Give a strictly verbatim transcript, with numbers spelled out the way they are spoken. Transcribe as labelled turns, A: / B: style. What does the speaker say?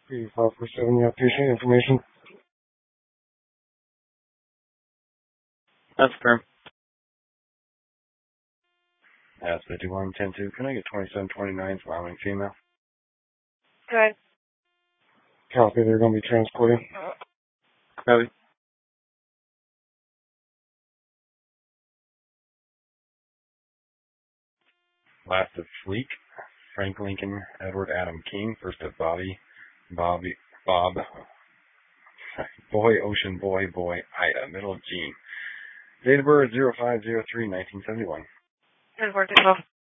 A: three five four seven, yeah, patient information.
B: That's firm.
A: That's fifty-one ten two. Can I get twenty-seven twenty-nine, Wyoming female?
C: Good.
A: Copy, they're going to be transporting.
B: Copy.
A: Last of Fleek, Frank Lincoln, Edward Adam King. First of Bobby, Bobby, Bob, Boy, Ocean, Boy, Boy, Ida. Middle of Gene. Date of birth zero five zero three nineteen seventy-one.
C: Good work as well.